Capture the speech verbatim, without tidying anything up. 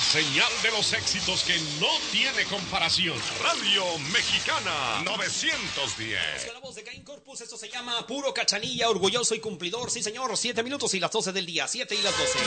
señal de los éxitos que no tiene comparación. Radio Mexicana novecientos diez. Con la voz de Caín Corpus, esto se llama Puro Cachanilla, orgulloso y cumplidor. Sí, señor, siete minutos y las doce del día, siete y las doce.